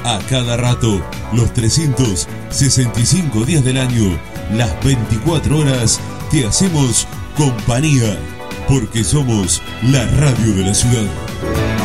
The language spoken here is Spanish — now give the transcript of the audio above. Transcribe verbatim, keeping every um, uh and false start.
A cada rato, los trescientos sesenta y cinco días del año, las veinticuatro horas, te hacemos compañía, porque somos la radio de la ciudad.